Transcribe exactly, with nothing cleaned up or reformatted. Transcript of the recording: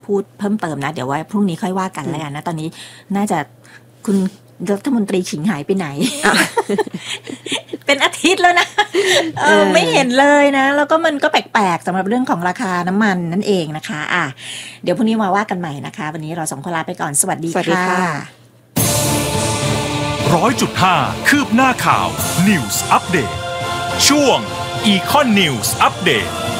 พูดเพิ่มเติมนะเดี๋ยวไว้พรุ่งนี้ค่อยว่ากันแล้วกันนะตอนนี้น่าจะคุณรัฐมนตรีฉิงหายไปไหน เป็นอาทิตย์แล้วนะเออไม่เห็นเลยนะแล้วก็มันก็แปลกๆสำหรับเรื่องของราคาน้ำมันนั่นเองนะคะอ่ะเดี๋ยวพรุ่งนี้มาว่ากันใหม่นะคะวันนี้เราสองคนลาไปก่อนสวัสดีค่ะร้อยจุดห้าคืบหน้าข่าว News Update ช่วง Econ News Update